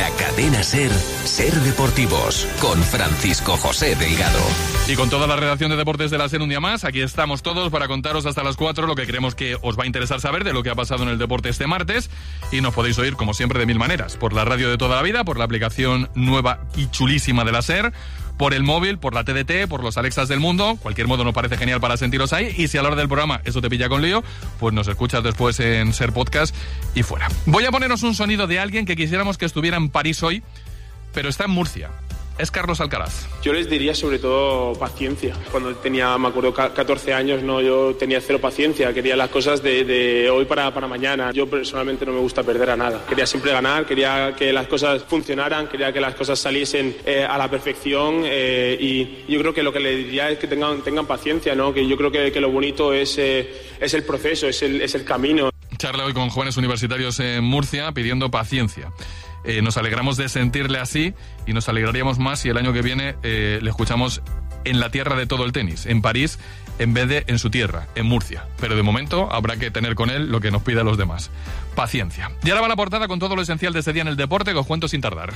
la cadena SER, Ser Deportivos, con Francisco José Delgado. Y con toda la redacción de deportes de la SER un día más, aquí estamos todos para contaros hasta las 4 lo que creemos que os va a interesar saber de lo que ha pasado en el deporte este martes. Y nos podéis oír, como siempre, de mil maneras. Por la radio de toda la vida, por la aplicación nueva y chulísima de la SER, por el móvil, por la TDT, por los Alexas del mundo. Cualquier modo nos parece genial para sentiros ahí. Y si a la hora del programa eso te pilla con lío, pues nos escuchas después en SER Podcast y fuera. Voy a poneros un sonido de alguien que quisiéramos que estuviera en París hoy, pero está en Murcia. Es Carlos Alcaraz. Yo les diría sobre todo paciencia. Cuando tenía, me acuerdo, 14 años, no, yo tenía cero paciencia. Quería las cosas de hoy para mañana. Yo personalmente no me gusta perder a nada. Quería siempre ganar, quería que las cosas funcionaran, quería que las cosas saliesen a la perfección. Y yo creo que lo que le diría es que tengan paciencia, ¿no? Que yo creo que lo bonito es el proceso, es el camino. Charla hoy con jóvenes universitarios en Murcia pidiendo paciencia. Nos alegramos de sentirle así y nos alegraríamos más si el año que viene le escuchamos en la tierra de todo el tenis, en París, en vez de en su tierra, en Murcia. Pero de momento habrá que tener con él lo que nos pida a los demás. Paciencia. Y ahora va la portada con todo lo esencial de este día en el deporte que os cuento sin tardar.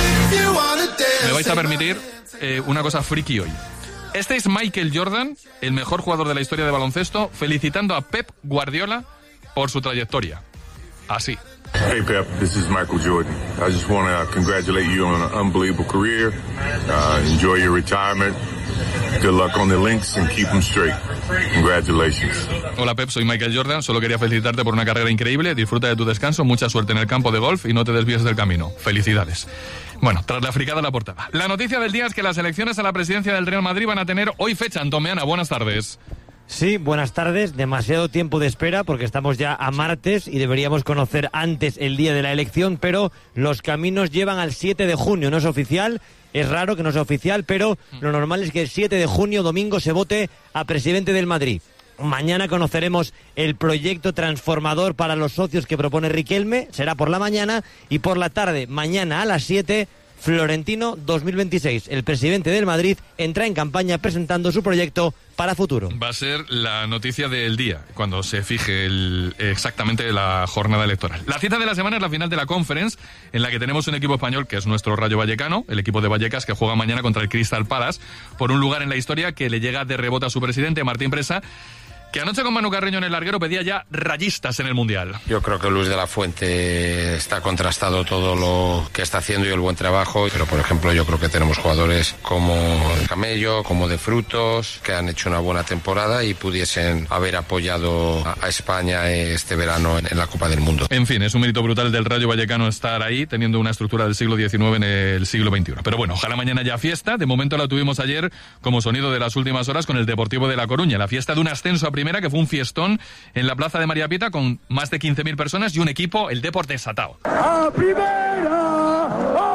Me vais a permitir una cosa friki hoy. Este es Michael Jordan, el mejor jugador de la historia de baloncesto, felicitando a Pep Guardiola por su trayectoria. Así. Hey Pep, this is Michael Jordan. I just want to congratulate you on an unbelievable career. Enjoy your retirement. Good luck on the links and keep them straight. Congratulations. Hola Pep, soy Michael Jordan. Solo quería felicitarte por una carrera increíble. Disfruta de tu descanso, mucha suerte en el campo de golf y no te desvíes del camino. Felicidades. Bueno, tras la fricada la portada. La noticia del día es que las elecciones a la presidencia del Real Madrid van a tener hoy fecha. Antomeana, buenas tardes. Sí, buenas tardes. Demasiado tiempo de espera porque estamos ya a martes y deberíamos conocer antes el día de la elección, pero los caminos llevan al 7 de junio. No es oficial, es raro que no sea oficial, pero lo normal es que el 7 de junio, domingo, se vote a presidente del Madrid. Mañana conoceremos el proyecto transformador para los socios que propone Riquelme, será por la mañana, y por la tarde, mañana a las 7... Florentino 2026. El presidente del Madrid entra en campaña presentando su proyecto para futuro. Va a ser la noticia del día, cuando se fije exactamente la jornada electoral. La cita de la semana es la final de la Conference, en la que tenemos un equipo español que es nuestro Rayo Vallecano, el equipo de Vallecas, que juega mañana contra el Crystal Palace, por un lugar en la historia que le llega de rebote a su presidente, Martín Presa, que anoche con Manu Carreño en el larguero pedía ya rayistas en el Mundial. Yo creo que Luis de la Fuente está contrastado todo lo que está haciendo y el buen trabajo, pero por ejemplo yo creo que tenemos jugadores como el Camello, como De Frutos, que han hecho una buena temporada y pudiesen haber apoyado a España este verano en la Copa del Mundo. En fin, es un mérito brutal del Rayo Vallecano estar ahí, teniendo una estructura del siglo XIX en el siglo XXI. Pero bueno, ojalá mañana ya fiesta. De momento la tuvimos ayer como sonido de las últimas horas con el Deportivo de La Coruña, la fiesta de un ascenso a primera, que fue un fiestón en la plaza de María Pita con más de 15.000 personas y un equipo, el Depor desatado. ¡A primera!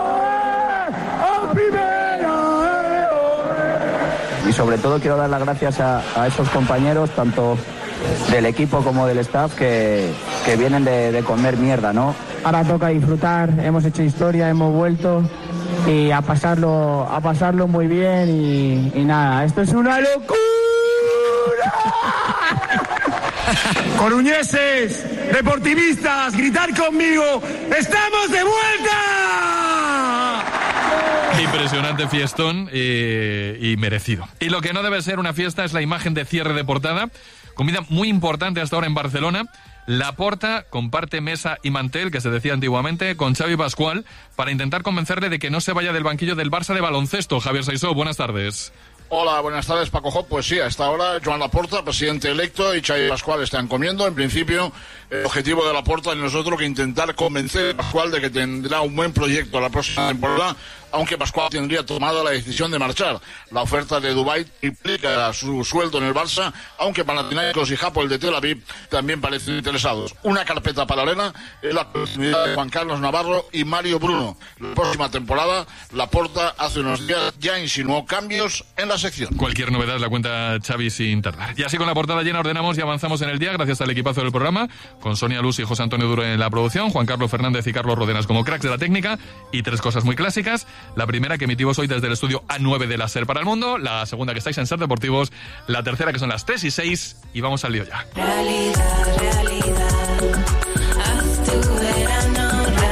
¡A primera! Y sobre todo quiero dar las gracias a esos compañeros, tanto del equipo como del staff, que vienen de comer mierda, ¿no? Ahora toca disfrutar, hemos hecho historia, hemos vuelto y a pasarlo muy bien y nada, esto es una locura. Coruñeses, deportivistas, gritar conmigo, ¡estamos de vuelta! Impresionante fiestón y merecido. Y lo que no debe ser una fiesta es la imagen de cierre de portada, comida muy importante hasta ahora en Barcelona. Laporta comparte mesa y mantel, que se decía antiguamente, con Xavi Pascual para intentar convencerle de que no se vaya del banquillo del Barça de baloncesto. Javier Saisó, buenas tardes. Hola, buenas tardes, Paco Job. Pues sí, a esta hora Joan Laporta, presidente electo, y Xavi Pascual están comiendo. En principio, el objetivo de Laporta no es otro que intentar convencer a Pascual de que tendrá un buen proyecto la próxima temporada, aunque Pascual tendría tomado la decisión de marchar. La oferta de Dubái implica su sueldo en el Barça, aunque Panathinaikos y Hapoel de Tel Aviv también parecen interesados. Una carpeta paralela es la continuidad de Juan Carlos Navarro y Mario Bruno. La próxima temporada, Laporta hace unos días ya insinuó cambios en la sección. Cualquier novedad la cuenta Xavi sin tardar. Y así con la portada llena ordenamos y avanzamos en el día, gracias al equipazo del programa, con Sonia Luz y José Antonio Duro en la producción, Juan Carlos Fernández y Carlos Rodenas como cracks de la técnica, y tres cosas muy clásicas. La primera, que emitimos hoy desde el estudio A9 de la SER para el mundo, la segunda, que estáis en SER Deportivos, la tercera, que son las 3 y 6, y vamos al lío ya. Realidad, haz tu verano, realidad.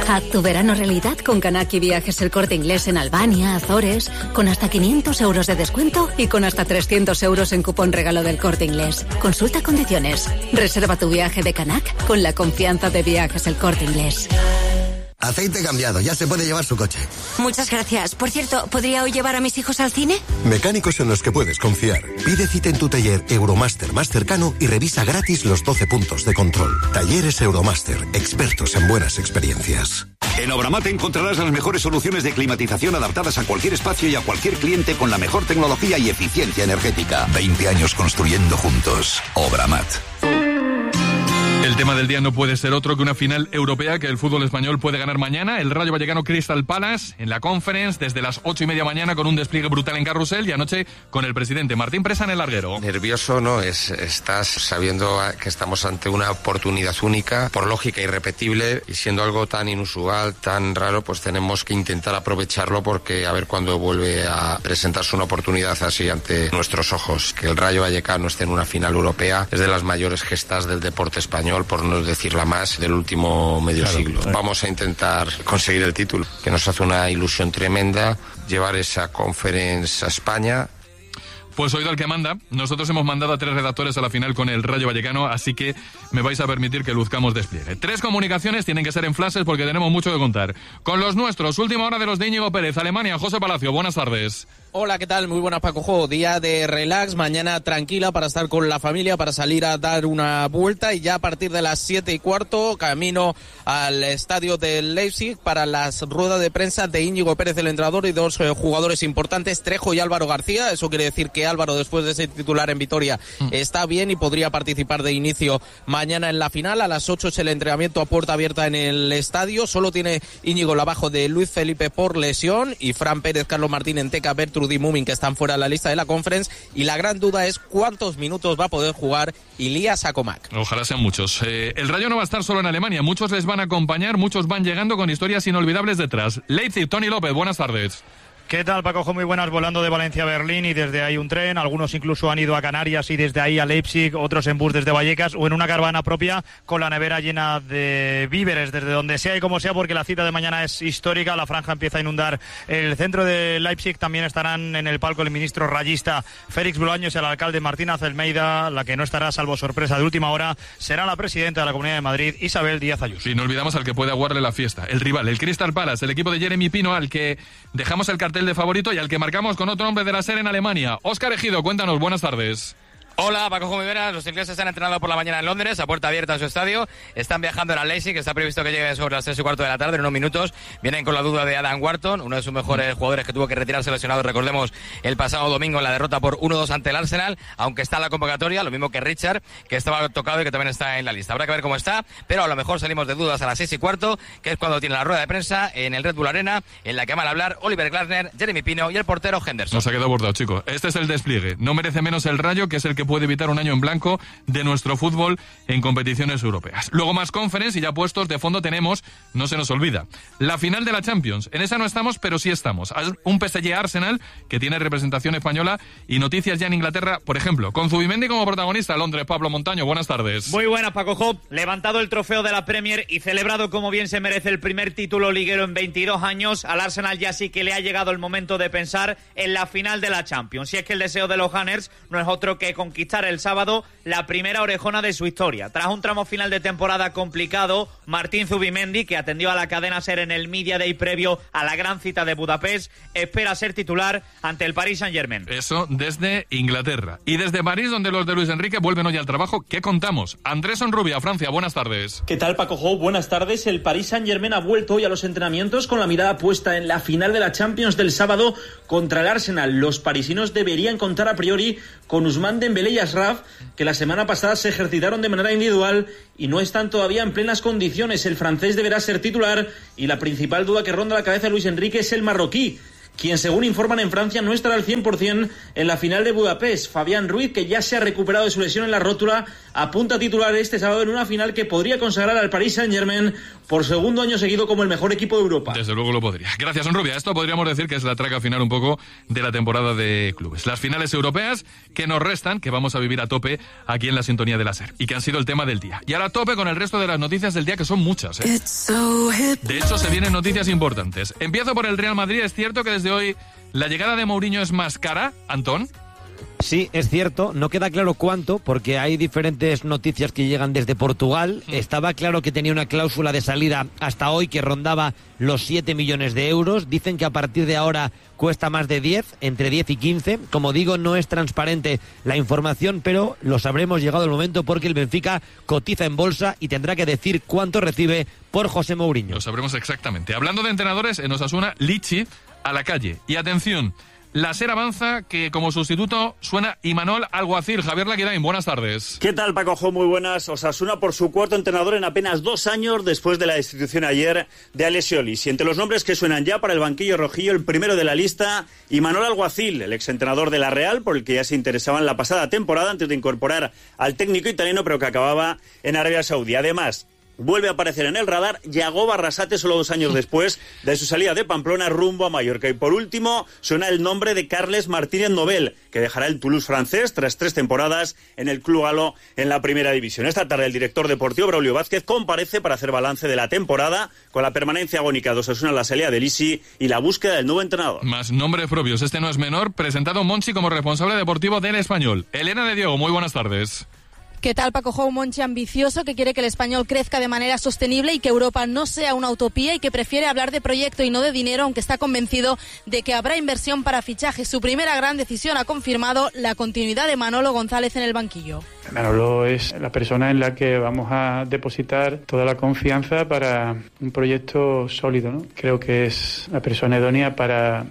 Haz tu verano realidad con Kanaki Viajes El Corte Inglés en Albania, Azores, con hasta 500 euros de descuento y con hasta 300 euros en cupón regalo del Corte Inglés. Consulta condiciones. Reserva tu viaje de Kanak con la confianza de Viajes El Corte Inglés. Aceite cambiado, ya se puede llevar su coche. Muchas gracias. Por cierto, ¿podría hoy llevar a mis hijos al cine? Mecánicos en los que puedes confiar. Pide cita en tu taller Euromaster más cercano y revisa gratis los 12 puntos de control. Talleres Euromaster, expertos en buenas experiencias. En Obramat encontrarás las mejores soluciones de climatización adaptadas a cualquier espacio y a cualquier cliente con la mejor tecnología y eficiencia energética. 20 años construyendo juntos. Obramat. El tema del día no puede ser otro que una final europea que el fútbol español puede ganar mañana. El Rayo Vallecano Crystal Palace en la Conference desde las 8:30 mañana con un despliegue brutal en Carrusel y anoche con el presidente Martín Presa en el larguero. Nervioso, ¿no? Estás sabiendo que estamos ante una oportunidad única, por lógica irrepetible, y siendo algo tan inusual, tan raro, pues tenemos que intentar aprovecharlo porque a ver cuándo vuelve a presentarse una oportunidad así ante nuestros ojos. Que el Rayo Vallecano esté en una final europea es de las mayores gestas del deporte español, por no decir la más, del último medio siglo. Vamos a intentar conseguir el título, que nos hace una ilusión tremenda, llevar esa Conference a España. Pues oído al que manda, nosotros hemos mandado a 3 redactores a la final con el Rayo Vallecano, así que me vais a permitir que luzcamos despliegue. 3 comunicaciones tienen que ser en flashes porque tenemos mucho que contar. Con los nuestros, última hora de los de Íñigo Pérez, Alemania, José Palacio, buenas tardes. Hola, ¿qué tal? Muy buenas, Paco. Día de relax, mañana tranquila para estar con la familia, para salir a dar una vuelta y ya a partir de las 7:15 camino al estadio del Leipzig para las ruedas de prensa de Íñigo Pérez, el entrenador, y 2 jugadores importantes, Trejo y Álvaro García. Eso quiere decir que Álvaro, después de ser titular en Vitoria, está bien y podría participar de inicio mañana en la final. A las 8 es el entrenamiento a puerta abierta en el estadio. Solo tiene Íñigo la baja de Luis Felipe por lesión y Fran Pérez, Carlos Martín, Enteca, Bertrud y Mumin, que están fuera de la lista de la Conference, y la gran duda es cuántos minutos va a poder jugar Ilías Akomak. Ojalá sean muchos. El Rayo no va a estar solo en Alemania, muchos les van a acompañar, muchos van llegando con historias inolvidables detrás. Leipzig, Tony López, buenas tardes. ¿Qué tal, Paco? Muy buenas, volando de Valencia a Berlín y desde ahí un tren. Algunos incluso han ido a Canarias y desde ahí a Leipzig, otros en bus desde Vallecas o en una caravana propia con la nevera llena de víveres, desde donde sea y como sea, porque la cita de mañana es histórica. La franja empieza a inundar el centro de Leipzig. También estarán en el palco el ministro rayista Félix Bolaños y el alcalde Martín Azelmeida. La que no estará, salvo sorpresa de última hora, será la presidenta de la Comunidad de Madrid, Isabel Díaz Ayuso. Y no olvidamos al que puede aguarle la fiesta, el rival, el Crystal Palace, el equipo de Jeremy Pino, al que dejamos el cartel de favorito y al que marcamos con otro hombre de la SER en Alemania. Óscar Ejido, cuéntanos, buenas tardes. Hola, Paco, muy buenas. Los ingleses se han entrenado por la mañana en Londres, a puerta abierta en su estadio. Están viajando a Leipzig, que está previsto que llegue sobre las 3:15 de la tarde, en unos minutos. Vienen con la duda de Adam Wharton, uno de sus mejores jugadores que tuvo que retirarse lesionado, recordemos, el pasado domingo en la derrota por 1-2 ante el Arsenal, aunque está en la convocatoria, lo mismo que Richard, que estaba tocado y que también está en la lista. Habrá que ver cómo está, pero a lo mejor salimos de dudas a las 6:15, que es cuando tiene la rueda de prensa en el Red Bull Arena, en la que van a hablar Oliver Glasner, Jeremy Pino y el portero Henderson. Nos ha quedado bordado, chicos. Este es el despliegue. No merece menos el Rayo, que es el que puede evitar un año en blanco de nuestro fútbol en competiciones europeas. Luego más Conference y ya puestos de fondo tenemos, no se nos olvida, la final de la Champions. En esa no estamos, pero sí estamos. Un PSG Arsenal que tiene representación española y noticias ya en Inglaterra, por ejemplo, con Zubimendi como protagonista. Londres, Pablo Montaño, buenas tardes. Muy buenas, Paco Job. Levantado el trofeo de la Premier y celebrado como bien se merece el primer título liguero en 22 años, al Arsenal ya sí que le ha llegado el momento de pensar en la final de la Champions. Si es que el deseo de los Gunners no es otro que conquistar el sábado la primera orejona de su historia. Tras un tramo final de temporada complicado, Martín Zubimendi, que atendió a la cadena SER en el Media Day previo a la gran cita de Budapest, espera ser titular ante el Paris Saint-Germain. Eso desde Inglaterra. Y desde París, donde los de Luis Enrique vuelven hoy al trabajo, ¿qué contamos? Andrés Onrubia, Francia, buenas tardes. ¿Qué tal, Paco Jou? Buenas tardes. El Paris Saint-Germain ha vuelto hoy a los entrenamientos con la mirada puesta en la final de la Champions del sábado contra el Arsenal. Los parisinos deberían contar a priori con Ousmane Dembélé y Ashraf, que la semana pasada se ejercitaron de manera individual y no están todavía en plenas condiciones. El francés deberá ser titular y la principal duda que ronda la cabeza de Luis Enrique es el marroquí, quien, según informan en Francia, no estará al 100% en la final de Budapest. Fabián Ruiz, que ya se ha recuperado de su lesión en la rótula, apunta a titular este sábado en una final que podría consagrar al Paris Saint-Germain por segundo año seguido como el mejor equipo de Europa. Desde luego lo podría. Gracias, Onrubia. Esto podríamos decir que es la traca final un poco de la temporada de clubes. Las finales europeas que nos restan, que vamos a vivir a tope aquí en la sintonía de la SER y que han sido el tema del día. Y ahora a tope con el resto de las noticias del día, que son muchas. De hecho, se vienen noticias importantes. Empiezo por el Real Madrid. Es cierto que desde hoy la llegada de Mourinho es más cara, Antón. Sí, es cierto, no queda claro cuánto, porque hay diferentes noticias que llegan desde Portugal. Estaba claro que tenía una cláusula de salida hasta hoy que rondaba los 7 millones de euros. Dicen que a partir de ahora cuesta más de 10, entre 10 y 15. Como digo, no es transparente la información, pero lo sabremos llegado el momento, porque el Benfica cotiza en bolsa y tendrá que decir cuánto recibe por José Mourinho. Lo sabremos exactamente. Hablando de entrenadores, en Osasuna, Lichi a la calle. Y atención, la SER avanza que como sustituto suena Imanol Alguacil. Javier Laquirain, buenas tardes. ¿Qué tal, Paco? Muy buenas. Osasuna por su cuarto entrenador en apenas 2 años después de la destitución ayer de Alessio Lisi. Entre los nombres que suenan ya para el banquillo rojillo, el primero de la lista, Imanol Alguacil, el exentrenador de la Real, por el que ya se interesaban la pasada temporada antes de incorporar al técnico italiano, pero que acababa en Arabia Saudí. Además, vuelve a aparecer en el radar Yago Barrasate solo 2 años después de su salida de Pamplona rumbo a Mallorca. Y por último suena el nombre de Carles Martínez Nobel, que dejará el Toulouse francés tras 3 temporadas en el club galo en la primera división. Esta tarde el director deportivo Braulio Vázquez comparece para hacer balance de la temporada, con la permanencia agónica de Osasuna en la salida de Lisi y la búsqueda del nuevo entrenador. Más nombres propios, este no es menor, presentado Monchi como responsable deportivo del Español. Elena de Diego, muy buenas tardes. ¿Qué tal, Paco? Un Monchi ambicioso que quiere que el Español crezca de manera sostenible y que Europa no sea una utopía, y que prefiere hablar de proyecto y no de dinero, aunque está convencido de que habrá inversión para fichajes. Su primera gran decisión ha confirmado la continuidad de Manolo González en el banquillo. Manolo es la persona en la que vamos a depositar toda la confianza para un proyecto sólido, ¿no? Creo que es la persona idónea para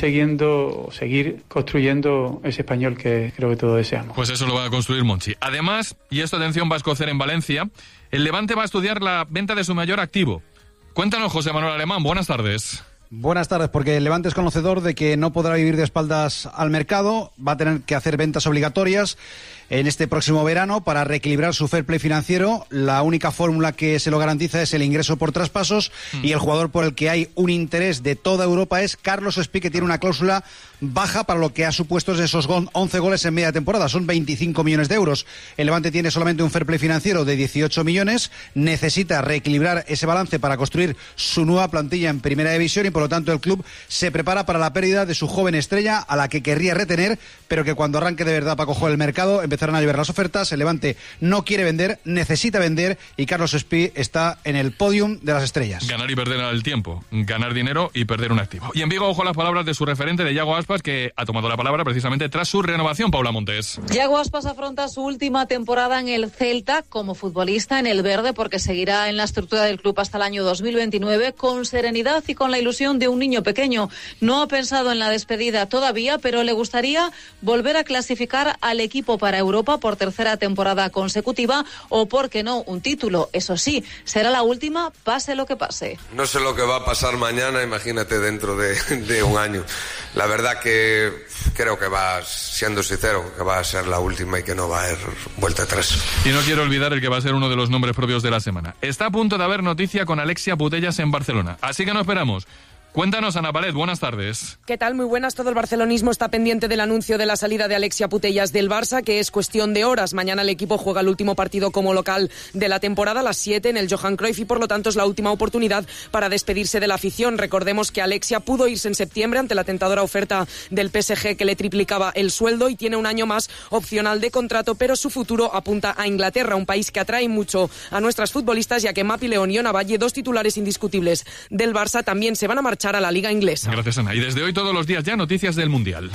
seguir construyendo ese Español que creo que todos deseamos. Pues eso lo va a construir Monchi. Además, y esto atención va a escocer en Valencia, el Levante va a estudiar la venta de su mayor activo. Cuéntanos, José Manuel Alemán, buenas tardes. Buenas tardes, porque el Levante es conocedor de que no podrá vivir de espaldas al mercado, va a tener que hacer ventas obligatorias en este próximo verano para reequilibrar su fair play financiero. La única fórmula que se lo garantiza es el ingreso por traspasos, y el jugador por el que hay un interés de toda Europa es Carlos Espí, que tiene una cláusula baja para lo que ha supuesto esos 11 goles en media temporada. Son 25 millones de euros. El Levante tiene solamente un fair play financiero de 18 millones, necesita reequilibrar ese balance para construir su nueva plantilla en primera división, y por lo tanto el club se prepara para la pérdida de su joven estrella, a la que querría retener, pero que cuando arranque de verdad para coger el mercado empezarán a llover las ofertas. El Levante no quiere vender, necesita vender, y Carlos Espí está en el podium de las estrellas. Ganar y perder al tiempo, ganar dinero y perder un activo. Y en Vigo, ojo a las palabras de su referente, de Yago Aspas, que ha tomado la palabra precisamente tras su renovación. Paula Montes. Yago Aspas afronta su última temporada en el Celta como futbolista en el verde, porque seguirá en la estructura del club hasta el año 2029 con serenidad y con la ilusión de un niño pequeño. No ha pensado en la despedida todavía, pero le gustaría volver a clasificar al equipo para Europa por tercera temporada consecutiva, o, por qué no, un título. Eso sí, será la última, pase lo que pase. No sé lo que va a pasar mañana, imagínate dentro de un año. La verdad que creo que siendo sincero, que va a ser la última y que no va a haber vuelta atrás. Y no quiero olvidar el que va a ser uno de los nombres propios de la semana. Está a punto de haber noticia con Alexia Putellas en Barcelona, así que no esperamos. Cuéntanos, Ana Palet, buenas tardes. ¿Qué tal? Muy buenas. Todo el barcelonismo está pendiente del anuncio de la salida de Alexia Putellas del Barça, que es cuestión de horas. Mañana el equipo juega el último partido como local de la temporada, a las 7 en el Johan Cruyff, y por lo tanto es la última oportunidad para despedirse de la afición. Recordemos que Alexia pudo irse en septiembre ante la tentadora oferta del PSG, que le triplicaba el sueldo, y tiene un año más opcional de contrato, pero su futuro apunta a Inglaterra, un país que atrae mucho a nuestras futbolistas, ya que Mapi León y Ona Valle, 2 titulares indiscutibles del Barça, también se van a marchar a la Liga Inglesa. Gracias, Ana. Y desde hoy todos los días ya noticias del Mundial.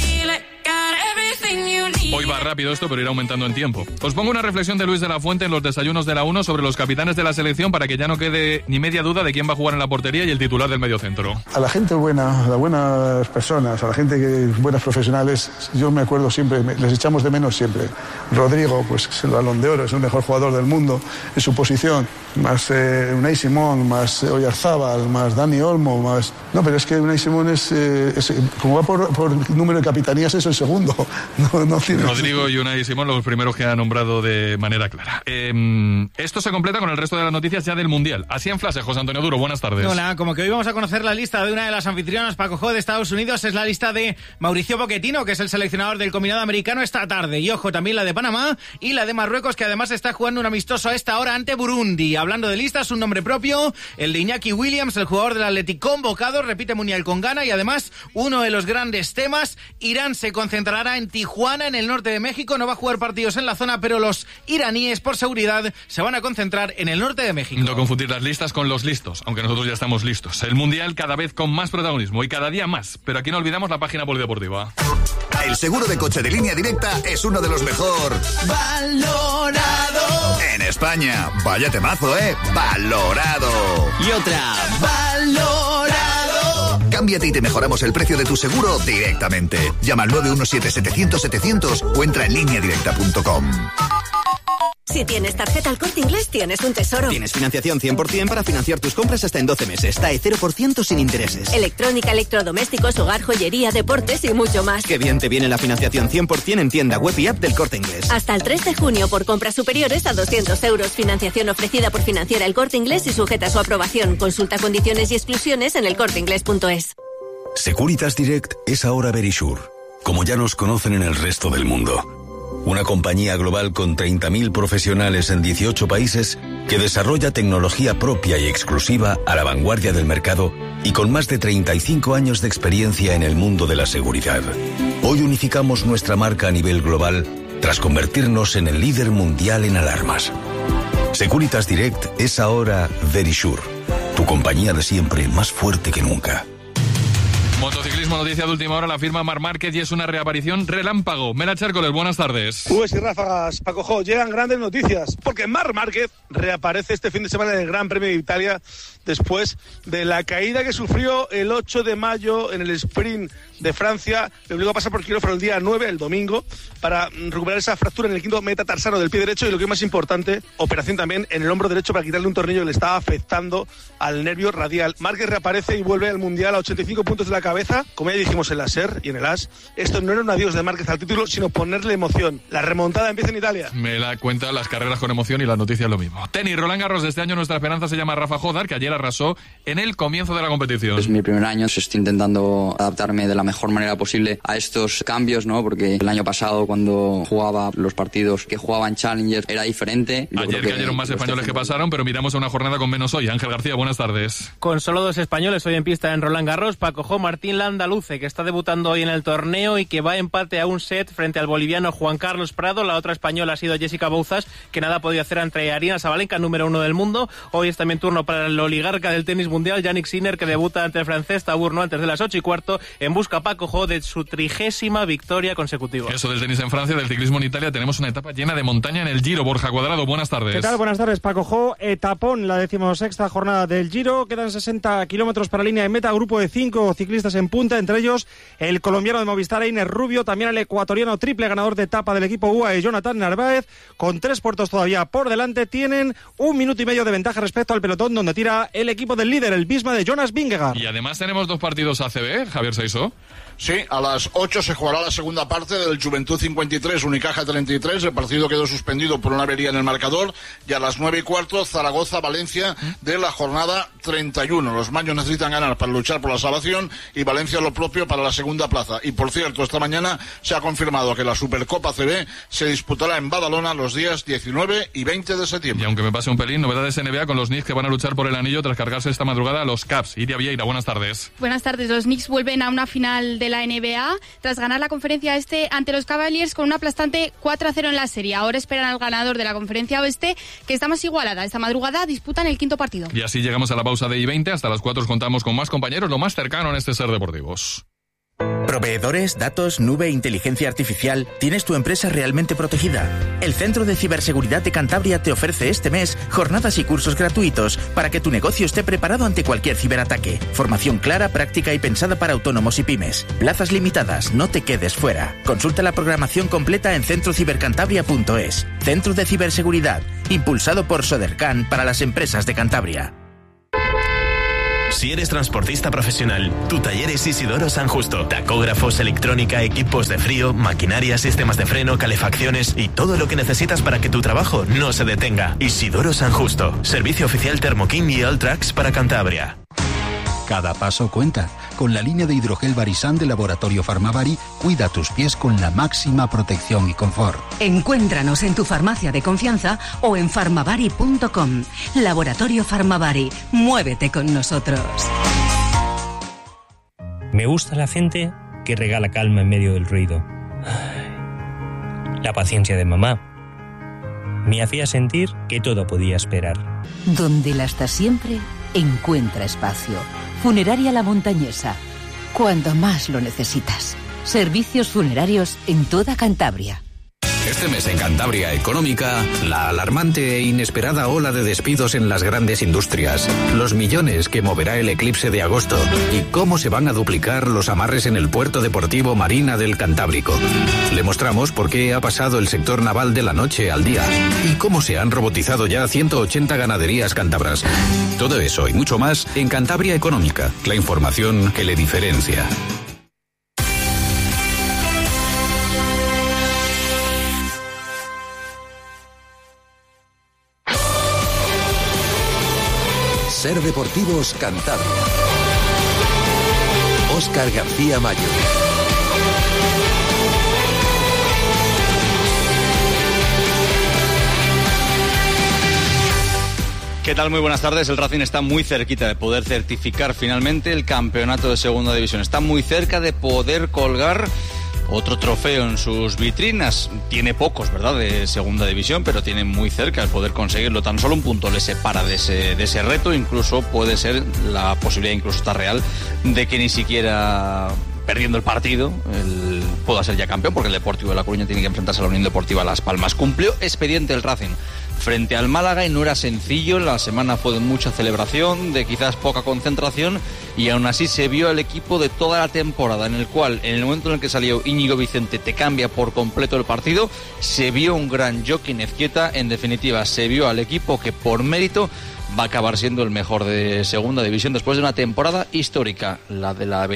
Hoy va rápido esto, pero irá aumentando en tiempo. Os pongo una reflexión de Luis de la Fuente en los desayunos de la 1 sobre los capitanes de la selección, para que ya no quede ni media duda de quién va a jugar en la portería y el titular del mediocentro. A la gente buena, a las buenas personas, a la gente que buenas profesionales, yo me acuerdo siempre, les echamos de menos siempre. Rodrigo, pues es el Balón de Oro, es el mejor jugador del mundo en su posición, más Unai Simón, más Oyarzábal, más Dani Olmo, más... No, pero es que Unai Simón es como va por número de capitanías, es el segundo, no tiene Rodrigo y Unai Simón, los primeros que ha nombrado de manera clara. Esto se completa con el resto de las noticias ya del Mundial. Así en flash, José Antonio Duro, buenas tardes. Hola, como que hoy vamos a conocer la lista de una de las anfitrionas Paco Jo de Estados Unidos. Es la lista de Mauricio Pochettino, que es el seleccionador del combinado americano esta tarde. Y ojo, también la de Panamá y la de Marruecos, que además está jugando un amistoso a esta hora ante Burundi. Hablando de listas, un nombre propio, el de Iñaki Williams, el jugador del Athletic convocado, repite Mundial con Ghana. Y además, uno de los grandes temas, Irán se concentrará en Tijuana, en el norte de México. No va a jugar partidos en la zona, pero los iraníes, por seguridad, se van a concentrar en el norte de México. No confundir las listas con los listos, aunque nosotros ya estamos listos. El Mundial cada vez con más protagonismo y cada día más. Pero aquí no olvidamos la página polideportiva. El seguro de coche de Línea Directa es uno de los mejor valorado en España. Vaya temazo, ¿eh? Valorado. Y otra, valorado. Cámbiate y te mejoramos el precio de tu seguro directamente. Llama al 917-700-700 o entra en lineadirecta.com. Si tienes tarjeta El Corte Inglés, tienes un tesoro. Tienes financiación 100% para financiar tus compras hasta en 12 meses. TAE 0% sin intereses. Electrónica, electrodomésticos, hogar, joyería, deportes y mucho más. Qué bien te viene la financiación 100% en tienda web y app del Corte Inglés. Hasta el 3 de junio por compras superiores a 200 euros. Financiación ofrecida por Financiera El Corte Inglés y sujeta a su aprobación. Consulta condiciones y exclusiones en elcorteinglés.es. Securitas Direct es ahora Verisure, como ya nos conocen en el resto del mundo. Una compañía global con 30.000 profesionales en 18 países que desarrolla tecnología propia y exclusiva a la vanguardia del mercado y con más de 35 años de experiencia en el mundo de la seguridad. Hoy unificamos nuestra marca a nivel global tras convertirnos en el líder mundial en alarmas. Securitas Direct es ahora Verisure, tu compañía de siempre más fuerte que nunca. Motociclismo, noticia de última hora, la firma Marc Márquez y es una reaparición relámpago. Mela Chércoles, buenas tardes. Ubes y ráfagas, Paco Jo, llegan grandes noticias, porque Marc Márquez reaparece este fin de semana en el Gran Premio de Italia después de la caída que sufrió el 8 de mayo en el sprint de Francia. Le obligó a pasar por quirófano el día 9, el domingo, para recuperar esa fractura en el quinto metatarsano del pie derecho y lo que es más importante, operación también en el hombro derecho para quitarle un tornillo que le estaba afectando al nervio radial. Márquez reaparece y vuelve al Mundial a 85 puntos de la cabeza, como ya dijimos en la SER y en el AS. Esto no era un adiós de Márquez al título, sino ponerle emoción. La remontada empieza en Italia. Me la cuenta las carreras con emoción y las noticias lo mismo. Tenis, Roland Garros de este año, nuestra esperanza se llama Rafa Jodar, que ayer arrasó en el comienzo de la competición. Es mi primer año, estoy intentando adaptarme de la mejor manera posible a estos cambios, ¿no? Porque el año pasado, cuando jugaba los partidos que jugaba en Challenger, era diferente. Ayer cayeron más españoles que pasaron, pero miramos a una jornada con menos hoy. Ángel García, buenas tardes. Con solo 2 españoles hoy en pista en Roland Garros, Paco Jo, Martín Landaluce, que está debutando hoy en el torneo y que va a empate a un set frente al boliviano Juan Carlos Prado. La otra española ha sido Jessica Bouzas, que nada ha podido hacer ante Aryna Sabalenka, número 1 del mundo. Hoy es también turno para el oligarca del tenis mundial, Yannick Sinner, que debuta ante el francés Tabourno antes de las 8:15, en busca, Paco Jo, de su 30ª victoria consecutiva. Eso del tenis en Francia, del ciclismo en Italia, tenemos una etapa llena de montaña en el Giro. Borja Cuadrado, buenas tardes. ¿Qué tal? Buenas tardes, Paco Jo. Etapón, la 16ª jornada del Giro. Quedan 60 kilómetros para línea de meta. Grupo de 5 ciclistas en punta, entre ellos el colombiano de Movistar, Einer Rubio, también el ecuatoriano triple ganador de etapa del equipo UAE, Jonathan Narváez, con 3 puertos todavía por delante. Tienen 1 minuto y medio de ventaja respecto al pelotón, donde tira el equipo del líder, el Bisma de Jonas Vingegaard. Y además tenemos 2 partidos ACB, Javier Saiso. Sí, a las 8 se jugará la segunda parte del Juventud 53, Unicaja 33. El partido quedó suspendido por una avería en el marcador. Y a las 9:15, Zaragoza-Valencia de la jornada 31. Los maños necesitan ganar para luchar por la salvación y Valencia lo propio para la segunda plaza. Y por cierto, esta mañana se ha confirmado que la Supercopa CB se disputará en Badalona los días 19 y 20 de septiembre. Y aunque me pase un pelín, novedades NBA con los Knicks que van a luchar por el anillo tras cargarse esta madrugada a los Cavs. Iria Vieira, buenas tardes. Buenas tardes. Los Knicks vuelven a una final de la NBA tras ganar la conferencia este ante los Cavaliers con un aplastante 4-0 en la serie. Ahora esperan al ganador de la conferencia oeste, que está más igualada. Esta madrugada disputan el 5º partido. Y así llegamos a la pausa de I20. Hasta las 4 contamos con más compañeros, lo más cercano en este Ser Deportivos. Proveedores, datos, nube, inteligencia artificial. ¿Tienes tu empresa realmente protegida? El Centro de Ciberseguridad de Cantabria te ofrece este mes jornadas y cursos gratuitos para que tu negocio esté preparado ante cualquier ciberataque. Formación clara, práctica y pensada para autónomos y pymes. Plazas limitadas, no te quedes fuera. Consulta la programación completa en centrocibercantabria.es. Centro de Ciberseguridad, impulsado por Sodercan para las empresas de Cantabria. Si eres transportista profesional, tu taller es Isidoro San Justo. Tacógrafos, electrónica, equipos de frío, maquinaria, sistemas de freno, calefacciones y todo lo que necesitas para que tu trabajo no se detenga. Isidoro San Justo. Servicio oficial Thermoking y Alltrax para Cantabria. Cada paso cuenta. Con la línea de hidrogel Barisan de Laboratorio Farmavari, cuida tus pies con la máxima protección y confort. Encuéntranos en tu farmacia de confianza o en farmavari.com. Laboratorio Farmavari. Muévete con nosotros. Me gusta la gente que regala calma en medio del ruido. La paciencia de mamá me hacía sentir que todo podía esperar. Donde la hasta siempre encuentra espacio. Funeraria La Montañesa. Cuando más lo necesitas. Servicios funerarios en toda Cantabria. Este mes en Cantabria Económica, la alarmante e inesperada ola de despidos en las grandes industrias, los millones que moverá el eclipse de agosto y cómo se van a duplicar los amarres en el puerto deportivo Marina del Cantábrico. Le mostramos por qué ha pasado el sector naval de la noche al día y cómo se han robotizado ya 180 ganaderías cántabras. Todo eso y mucho más en Cantabria Económica, la información que le diferencia. Ser Deportivos Cantabria. Óscar García Mayo. ¿Qué tal? Muy buenas tardes. El Racing está muy cerquita de poder certificar finalmente el campeonato de Segunda División. Está muy cerca de poder colgar otro trofeo en sus vitrinas. Tiene pocos, ¿verdad?, de Segunda División, pero tiene muy cerca el poder conseguirlo. Tan solo un punto le separa de ese reto. Incluso puede ser la posibilidad, incluso está real, de que ni siquiera perdiendo el partido pueda ser ya campeón, porque el Deportivo de La Coruña tiene que enfrentarse a la Unión Deportiva Las Palmas. Cumplió expediente el Racing frente al Málaga y no era sencillo. La semana fue de mucha celebración, de quizás poca concentración, y aún así se vio al equipo de toda la temporada, en el cual en el momento en el que salió Íñigo Vicente te cambia por completo el partido. Se vio un gran Joaquín Ezquieta. En definitiva, se vio al equipo que por mérito va a acabar siendo el mejor de Segunda División después de una temporada histórica, la de la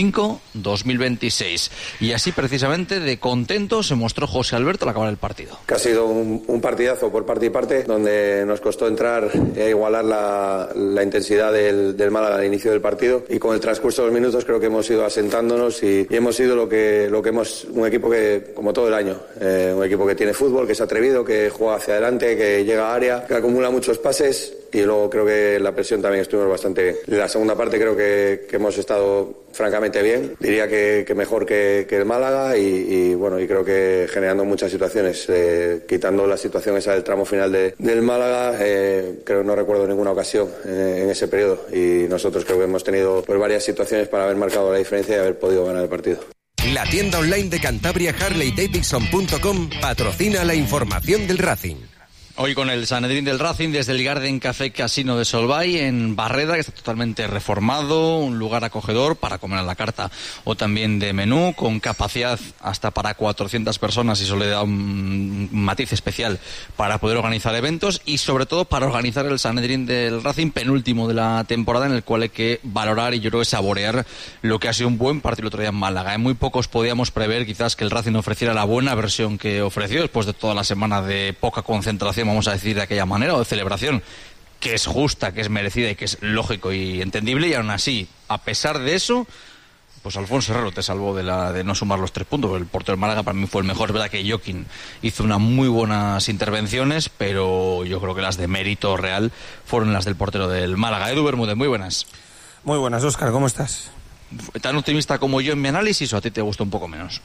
25-2026. Y así precisamente de contento se mostró José Alberto al acabar el partido. Que ha sido un partidazo por parte y parte, donde nos costó entrar e igualar la intensidad del Málaga al inicio del partido, y con el transcurso de los minutos creo que hemos ido asentándonos y hemos sido lo que hemos, un equipo que, como todo el año, un equipo que tiene fútbol, que es atrevido, que juega hacia adelante, que llega a área, que acumula muchos pases. Y luego creo que la presión también estuvimos bastante bien. La segunda parte creo que hemos estado francamente bien. Diría que mejor que el Málaga y bueno, y creo que generando muchas situaciones. Quitando la situación esa del tramo final del Málaga, creo que no recuerdo ninguna ocasión en ese periodo. Y nosotros creo que hemos tenido pues varias situaciones para haber marcado la diferencia y haber podido ganar el partido. La tienda online de Cantabria, HarleyDavidson.com, patrocina la información del Racing. Hoy con el Sanedrín del Racing desde el Garden Café Casino de Solvay en Barreda, que está totalmente reformado, un lugar acogedor para comer a la carta o también de menú, con capacidad hasta para 400 personas, y eso le da un matiz especial para poder organizar eventos y sobre todo para organizar el Sanedrín del Racing, penúltimo de la temporada, en el cual hay que valorar y yo creo que saborear lo que ha sido un buen partido el otro día en Málaga. En muy pocos podíamos prever quizás que el Racing ofreciera la buena versión que ofreció después de toda la semana de poca concentración, vamos a decir de aquella manera, o de celebración, que es justa, que es merecida y que es lógico y entendible, y aún así, a pesar de eso, pues Alfonso Herrero te salvó de no sumar los 3 puntos. El portero del Málaga para mí fue el mejor. Es verdad que Joaquín hizo unas muy buenas intervenciones, pero yo creo que las de mérito real fueron las del portero del Málaga. Edu Bermúdez, muy buenas. Muy buenas, Óscar, ¿cómo estás? ¿Tan optimista como yo en mi análisis o a ti te gustó un poco menos?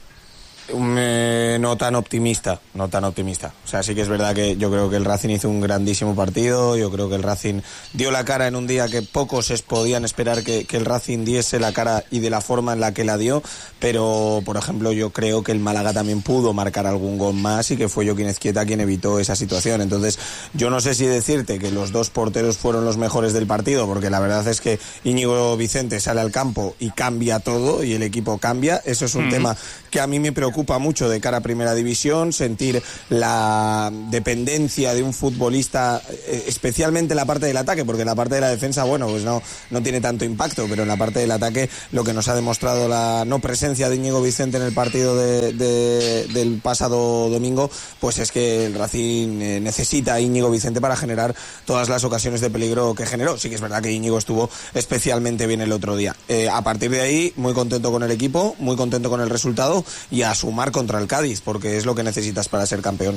No tan optimista. O sea, sí que es verdad que yo creo que el Racing hizo un grandísimo partido. Yo creo que el Racing dio la cara en un día que pocos podían esperar que el Racing diese la cara y de la forma en la que la dio. Pero, por ejemplo, yo creo que el Málaga también pudo marcar algún gol más y que fue Joaquín Ezquieta quien evitó esa situación. Entonces, yo no sé si decirte que los dos porteros fueron los mejores del partido, porque la verdad es que Íñigo Vicente sale al campo y cambia todo y el equipo cambia. Eso es un tema que a mí me preocupa preocupa mucho de cara a Primera División, sentir la dependencia de un futbolista, especialmente en la parte del ataque, porque en la parte de la defensa, bueno, pues no tiene tanto impacto, pero en la parte del ataque lo que nos ha demostrado la no presencia de Íñigo Vicente en el partido del pasado domingo, pues es que el Racing necesita a Íñigo Vicente para generar todas las ocasiones de peligro que generó. Sí que es verdad que Íñigo estuvo especialmente bien el otro día. A partir de ahí, muy contento con el equipo, muy contento con el resultado y a sumar contra el Cádiz, porque es lo que necesitas para ser campeón.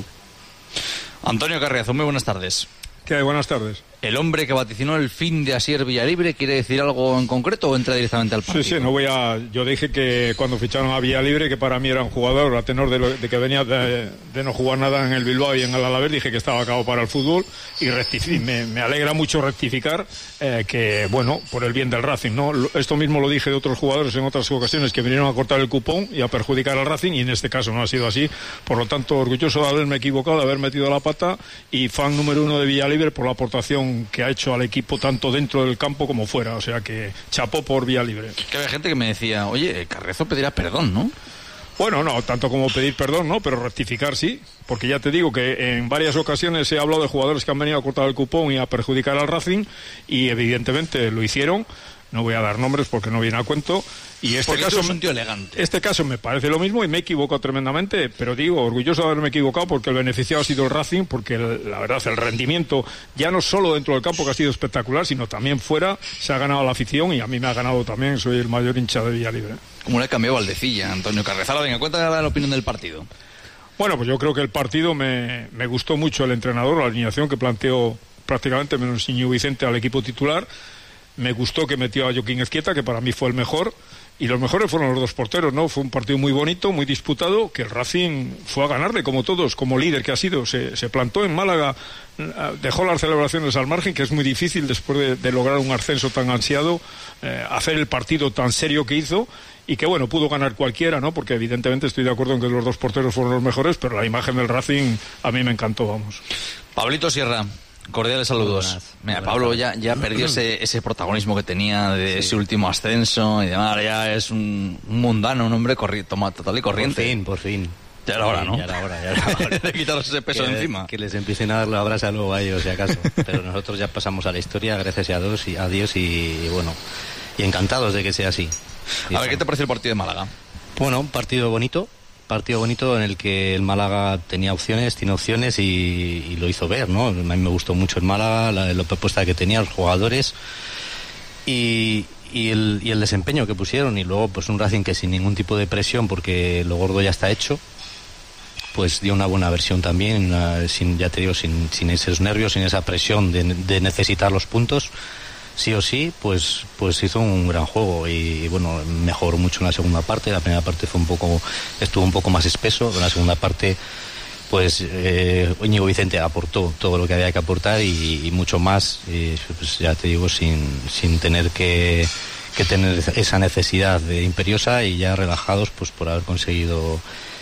Antonio Carriazo, muy buenas tardes. ¿Qué hay? Buenas tardes. ¿El hombre que vaticinó el fin de Asier Villalibre quiere decir algo en concreto o entra directamente al partido? Sí, yo dije que cuando ficharon a Villalibre, que para mí era un jugador, a tenor de que venía de no jugar nada en el Bilbao y en el Alavés, dije que estaba acabado para el fútbol y me alegra mucho rectificar que, bueno, por el bien del Racing, ¿no? Esto mismo lo dije de otros jugadores en otras ocasiones que vinieron a cortar el cupón y a perjudicar al Racing, y en este caso no ha sido así. Por lo tanto, orgulloso de haberme equivocado, de haber metido la pata, y fan número 1 de Villalibre por la aportación que ha hecho al equipo tanto dentro del campo como fuera, o sea que chapó por Villalibre. Que había gente que me decía, oye, Carriazo pedirá perdón, ¿no? Bueno, no tanto como pedir perdón, ¿no? Pero rectificar sí, porque ya te digo que en varias ocasiones he hablado de jugadores que han venido a cortar el cupón y a perjudicar al Racing, y evidentemente lo hicieron. No voy a dar nombres porque no viene a cuento. Y este caso es un tío elegante. Este caso me parece lo mismo y me he equivocado tremendamente, pero digo, orgulloso de haberme equivocado porque el beneficiado ha sido el Racing, porque la verdad el rendimiento, ya no solo dentro del campo, que ha sido espectacular, sino también fuera, se ha ganado la afición y a mí me ha ganado también, soy el mayor hincha de Villalibre. ¿Cómo le ha cambiado Valdecilla, Antonio Carriazo? Venga, cuéntame la opinión del partido. Bueno, pues yo creo que el partido me gustó mucho el entrenador, la alineación que planteó prácticamente menos Íñigo Vicente al equipo titular. Me gustó que metió a Joaquín Ezquieta, que para mí fue el mejor, y los mejores fueron los dos porteros, ¿no? Fue un partido muy bonito, muy disputado, que el Racing fue a ganarle, como todos, como líder que ha sido. Se plantó en Málaga, dejó las celebraciones al margen, que es muy difícil después de lograr un ascenso tan ansiado, hacer el partido tan serio que hizo, y que bueno, pudo ganar cualquiera, ¿no? Porque evidentemente estoy de acuerdo en que los dos porteros fueron los mejores, pero la imagen del Racing a mí me encantó, vamos. Pablito Sierra. Cordiales saludos. Mira, Pablo ya perdió ese protagonismo que tenía de ese último ascenso y demás. Ya es un mundano, un hombre total y corriente. Por fin. Ya era hora, ¿no? Ya era hora. De quitaros ese peso encima. Que les empiecen a dar la brasa luego a ellos, si acaso. Pero nosotros ya pasamos a la historia, gracias a Dios y bueno, y encantados de que sea así. A ver, ¿qué te pareció el partido de Málaga? Bueno, un partido bonito en el que el Málaga tiene opciones y lo hizo ver, ¿no? A mí me gustó mucho el Málaga, la propuesta que tenía, los jugadores y el desempeño que pusieron, y luego pues un Racing que sin ningún tipo de presión, porque lo gordo ya está hecho, pues dio una buena versión también, sin esos nervios, sin esa presión de necesitar los puntos. Sí o sí, pues hizo un gran juego y bueno, mejoró mucho en la segunda parte. La primera parte estuvo un poco más espeso. En la segunda parte, pues Íñigo Vicente aportó todo lo que había que aportar y mucho más, pues ya te digo, sin tener que tener esa necesidad imperiosa, y ya relajados pues por haber conseguido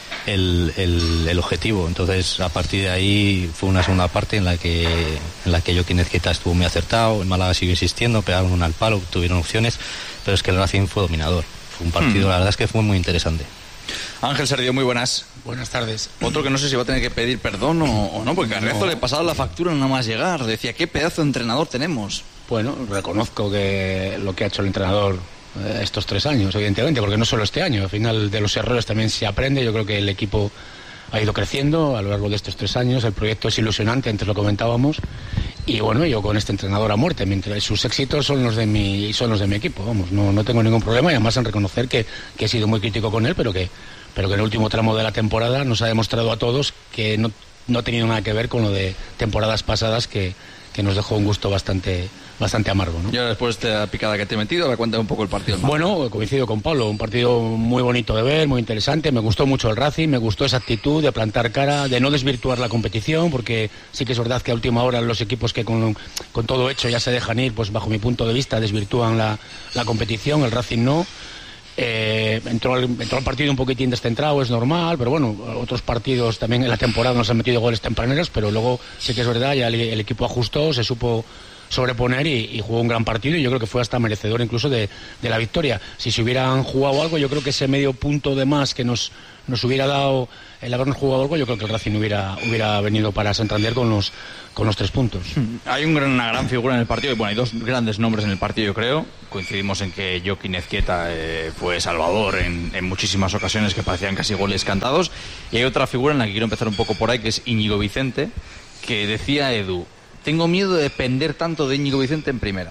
el objetivo. Entonces a partir de ahí fue una segunda parte en la que Joaquín Ezquieta estuvo muy acertado, el Málaga siguió insistiendo, pegaron una al palo, tuvieron opciones, pero es que el Racing fue dominador. Fue un partido, la verdad es que fue muy interesante. Ángel Sergio, muy buenas. Buenas tardes. Otro que no sé si va a tener que pedir perdón o no, porque a Carriazo le pasaba la factura nada más llegar. Decía, ¿qué pedazo de entrenador tenemos? Bueno, reconozco que lo que ha hecho el entrenador estos 3 años, evidentemente, porque no solo este año, al final de los errores también se aprende. Yo creo que el equipo ha ido creciendo a lo largo de estos 3 años, el proyecto es ilusionante, antes lo comentábamos, y bueno, yo con este entrenador a muerte, mientras sus éxitos son los de mi equipo, vamos, no tengo ningún problema, y además en reconocer que he sido muy crítico con él, pero que en el último tramo de la temporada nos ha demostrado a todos que no ha tenido nada que ver con lo de temporadas pasadas, que nos dejó un gusto bastante amargo, ¿no? Y ahora, después de la picada que te he metido, ahora cuéntame un poco el partido. Bueno, coincido con Pablo, un partido muy bonito de ver, muy interesante. Me gustó mucho el Racing, me gustó esa actitud de plantar cara, de no desvirtuar la competición, porque sí que es verdad que a última hora los equipos que con todo hecho ya se dejan ir, pues bajo mi punto de vista desvirtúan la competición. El Racing no. Entró al partido un poquitín descentrado, es normal, pero bueno, otros partidos también en la temporada nos han metido goles tempraneros, pero luego sí que es verdad, ya el equipo ajustó, se supo sobreponer y jugó un gran partido, y yo creo que fue hasta merecedor incluso de la victoria. Si se hubieran jugado algo, yo creo que ese medio punto de más que nos hubiera dado el habernos jugado algo, yo creo que el Racing hubiera venido para Santander con los 3 puntos. Hay una gran figura en el partido, y bueno, hay 2 grandes nombres en el partido, yo creo. Coincidimos en que Jokin Ezquieta fue salvador en muchísimas ocasiones que parecían casi goles cantados, y hay otra figura en la que quiero empezar un poco por ahí, que es Íñigo Vicente, que decía Edu: tengo miedo de depender tanto de Íñigo Vicente en primera.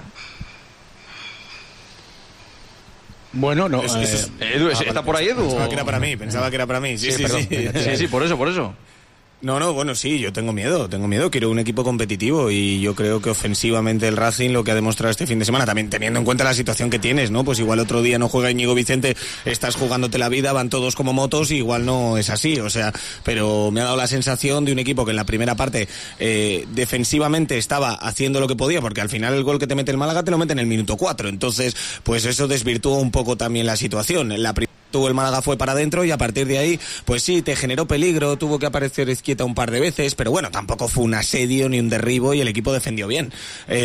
Bueno, no. Edu, ¿está por ahí, Edu? Pensaba que era para mí. Sí, por eso. No, bueno, sí, yo tengo miedo, quiero un equipo competitivo, y yo creo que ofensivamente el Racing, lo que ha demostrado este fin de semana, también teniendo en cuenta la situación que tienes, ¿no? Pues igual otro día no juega Íñigo Vicente, estás jugándote la vida, van todos como motos, y igual no es así, o sea, pero me ha dado la sensación de un equipo que en la primera parte defensivamente estaba haciendo lo que podía, porque al final el gol que te mete el Málaga te lo mete en el minuto 4, entonces pues eso desvirtuó un poco también la situación. Tuvo el Málaga, fue para adentro, y a partir de ahí, pues sí, te generó peligro, tuvo que aparecer Ezquieta un par de veces, pero bueno, tampoco fue un asedio ni un derribo, y el equipo defendió bien.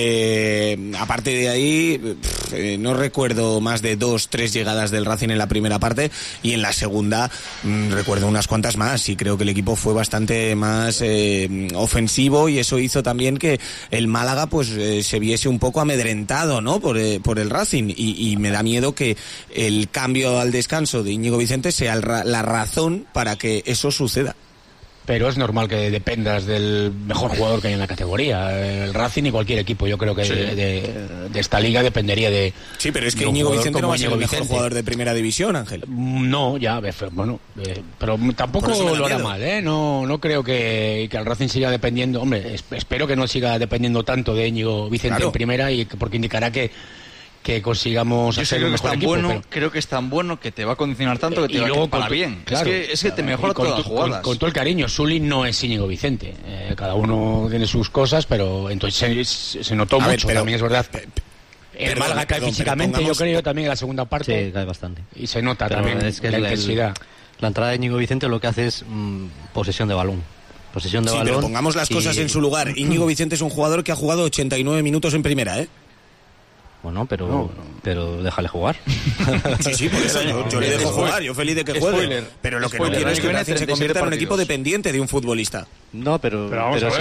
Aparte de ahí, no recuerdo más de 2-3 llegadas del Racing en la primera parte, y en la segunda recuerdo unas cuantas más, y creo que el equipo fue bastante más ofensivo, y eso hizo también que el Málaga pues se viese un poco amedrentado, ¿no? por el Racing, y me da miedo que el cambio al descanso de Íñigo Vicente sea la razón para que eso suceda. Pero es normal que dependas del mejor jugador que hay en la categoría. El Racing y cualquier equipo, yo creo que de esta liga dependería de... Sí, pero es que Íñigo Vicente no va a ser el mejor jugador de primera división, Ángel. No, ya, bueno, pero tampoco lo hará mal, ¿eh? No creo que el Racing siga dependiendo... Hombre, espero que no siga dependiendo tanto de Íñigo Vicente en primera, porque indicará que consigamos hacer un mejor equipo. Creo que es tan bueno que te va a condicionar tanto que te va a para bien. Claro, es que te mejora todas las jugadas. Con todo el cariño, Sully no es Íñigo Vicente. Cada uno tiene sus cosas, pero entonces se notó mucho. Pero también es verdad. El Málaga cae físicamente, yo creo, también en la segunda parte. Sí, cae bastante. Y se nota también es que la intensidad. La entrada de Íñigo Vicente lo que hace es posesión de balón. Pero pongamos las cosas en su lugar. Íñigo Vicente es un jugador que ha jugado 89 minutos en primera, ¿eh? Bueno, pero déjale jugar. Sí, por eso yo le dejo jugar, yo feliz de que juegue. Pero lo que no quiero es que Racing se convierta en un equipo dependiente de un futbolista. No, pero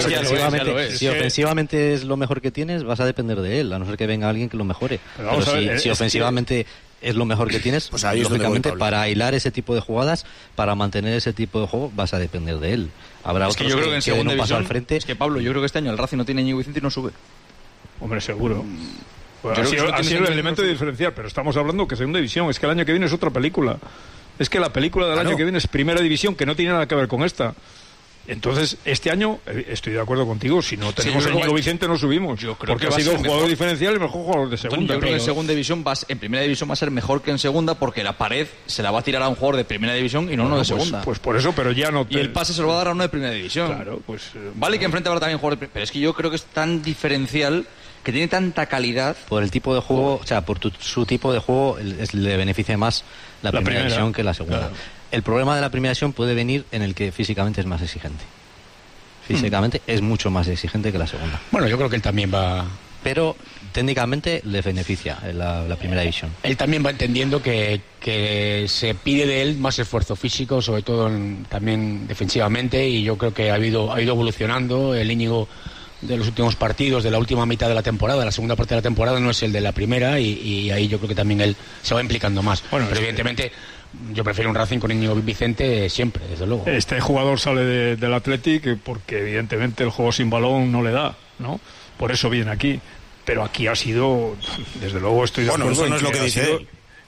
si ofensivamente es lo mejor que tienes, vas a depender de él, a no ser que venga alguien que lo mejore. Pero si ofensivamente es lo mejor que tienes, pues lógicamente para hilar ese tipo de jugadas, para mantener ese tipo de juego, vas a depender de él. Habrá otros yo creo que en segunda división, al frente. Es que Pablo, yo creo que este año el Racing no tiene Íñigo Vicente y no sube. Hombre, seguro. Pues ha sido el elemento de diferencial, pero estamos hablando que segunda división, es que el año que viene es otra película. Es que la película del año que viene es primera división, que no tiene nada que ver con esta. Entonces, este año, estoy de acuerdo contigo, si no tenemos a Íñigo Vicente no subimos, porque ha sido un jugador diferencial y el mejor jugador de segunda. Yo creo que en segunda división, en primera división va a ser mejor que en segunda, porque la pared se la va a tirar a un jugador de primera división y no uno de segunda. Pues por eso, pero ya no... Y el pase se lo va a dar a uno de primera división. Claro, pues... Vale que enfrente habrá también jugadores, pero es que yo creo que es tan diferencial, que tiene tanta calidad. Por el tipo de juego, o sea, por su tipo de juego, le beneficia más la primera división que la segunda. Claro. El problema de la primera división puede venir en el que físicamente es más exigente. Físicamente es mucho más exigente que la segunda. Bueno, yo creo que él también va... Pero técnicamente le beneficia la primera división. Él también va entendiendo que se pide de él más esfuerzo físico, sobre todo también defensivamente, y yo creo que ha ido evolucionando. El Íñigo de los últimos partidos, de la última mitad de la temporada, la segunda parte de la temporada no es el de la primera, y ahí yo creo que también él se va implicando más. Bueno, pero evidentemente... Yo prefiero un Racing con Íñigo Vicente siempre, desde luego. Este jugador sale del Athletic porque evidentemente el juego sin balón no le da, ¿no? Por eso viene aquí. Pero aquí ha sido, desde luego estoy de acuerdo. Bueno, eso no es lo que dice él.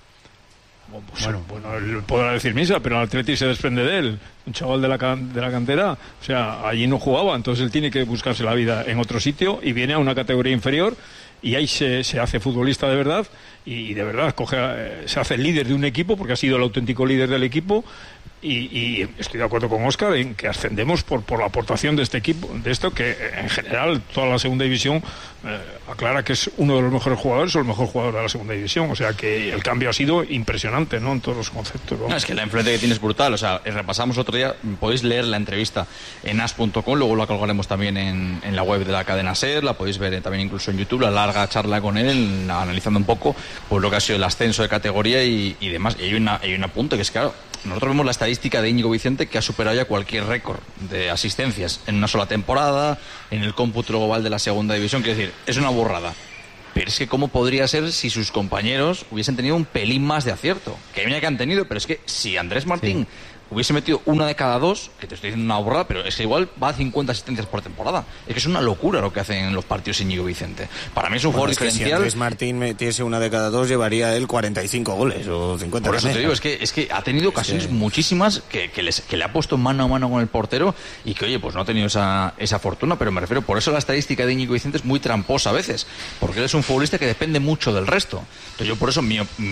Bueno, él podrá decir misa, pero el Athletic se desprende de él. Un chaval de la cantera, o sea, allí no jugaba, entonces él tiene que buscarse la vida en otro sitio y viene a una categoría inferior y ahí se hace futbolista de verdad y de verdad se hace líder de un equipo porque ha sido el auténtico líder del equipo, y estoy de acuerdo con Óscar en que ascendemos por la aportación de este equipo, de esto que en general toda la segunda división aclara que es uno de los mejores jugadores o el mejor jugador de la segunda división, o sea que el cambio ha sido impresionante, ¿no?, en todos los conceptos, ¿no? No, es que la influencia que tiene es brutal, o sea, repasamos otro día, podéis leer la entrevista en as.com, luego la colgaremos también en la web de la cadena SER, la podéis ver también incluso en YouTube, la larga charla con él, analizando un poco pues lo que ha sido el ascenso de categoría y demás, y hay un apunte que es claro. Nosotros vemos la estadística de Íñigo Vicente que ha superado ya cualquier récord de asistencias en una sola temporada, en el cómputo global de la segunda división. Quiero decir, es una burrada. Pero es que ¿cómo podría ser si sus compañeros hubiesen tenido un pelín más de acierto? Que mira que han tenido, pero es que si Andrés Martín hubiese metido una de cada dos, que te estoy diciendo una burrada, pero es que igual va a 50 asistencias por temporada. Es que es una locura lo que hacen en los partidos Íñigo Vicente. Para mí es un jugador diferencial. Si Andrés Martín metiese una de cada dos, llevaría él 45 goles o 50. Por eso te digo, es que ha tenido ocasiones muchísimas que le ha puesto mano a mano con el portero y que, oye, pues no ha tenido esa fortuna, pero me refiero, por eso la estadística de Íñigo Vicente es muy tramposa a veces, porque él es un futbolista que depende mucho del resto. Entonces yo por eso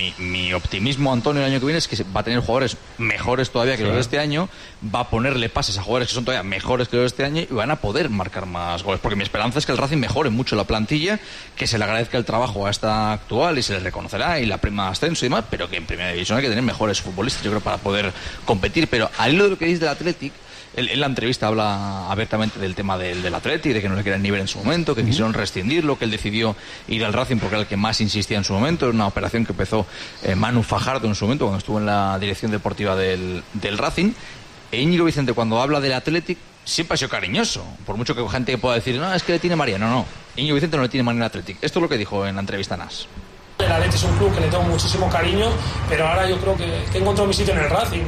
mi optimismo, Antonio, el año que viene es que va a tener jugadores mejores todavía que los de este año, va a ponerle pases a jugadores que son todavía mejores que los de este año y van a poder marcar más goles, porque mi esperanza es que el Racing mejore mucho la plantilla, que se le agradezca el trabajo a esta actual y se le reconocerá y la prima de ascenso y demás, pero que en primera división hay que tener mejores futbolistas, yo creo, para poder competir. Pero al hilo de lo que dice del Athletic, en la entrevista habla abiertamente del tema del Athletic, de que no le querían ni ver en su momento, que quisieron rescindirlo, que él decidió ir al Racing porque era el que más insistía en su momento. Era una operación que empezó Manu Fajardo en su momento cuando estuvo en la dirección deportiva del Racing. E Íñigo Vicente, cuando habla del Athletic, siempre ha sido cariñoso, por mucho que gente pueda decir, no, es que le tiene manía. No, Íñigo Vicente no le tiene manía al Athletic. Esto es lo que dijo en la entrevista a NAS. El Athletic es un club que le tengo muchísimo cariño, pero ahora yo creo que he encontrado mi sitio en el Racing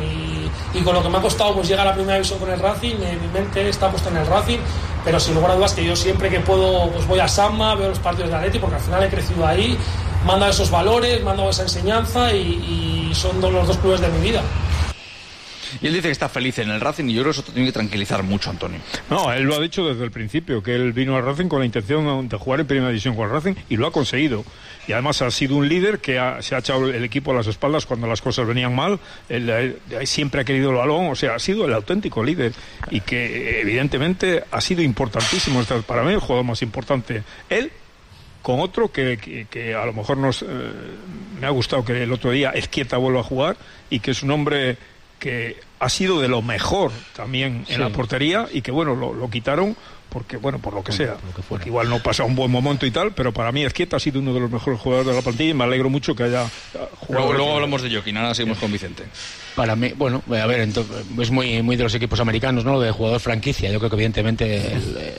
y con lo que me ha costado pues llegar a la primera división con el Racing, mi mente está puesta en el Racing, pero sin lugar a dudas que yo siempre que puedo pues voy a Samma, veo los partidos de Athletic porque al final he crecido ahí, me han dado esos valores, me han dado esa enseñanza y son los dos clubes de mi vida. Y él dice que está feliz en el Racing y yo creo que eso te tiene que tranquilizar mucho, Antonio. No, él lo ha dicho desde el principio, que él vino al Racing con la intención de jugar en primera división con el Racing y lo ha conseguido. Y además ha sido un líder que se ha echado el equipo a las espaldas cuando las cosas venían mal. Él siempre ha querido el balón, o sea, ha sido el auténtico líder y que evidentemente ha sido importantísimo. Para mí el jugador más importante, él, con otro que a lo mejor me ha gustado que el otro día Ezquieta vuelva a jugar y que es un hombre que ha sido de lo mejor también en la portería y que bueno, lo quitaron porque bueno, por lo que sea, porque igual no pasa un buen momento y tal, pero para mí Ezquieta ha sido uno de los mejores jugadores de la plantilla y me alegro mucho que haya jugado. Luego hablamos de Joaquín, ahora seguimos con Vicente. Para mí, bueno, a ver, es muy de los equipos americanos, ¿no? De jugador franquicia. Yo creo que evidentemente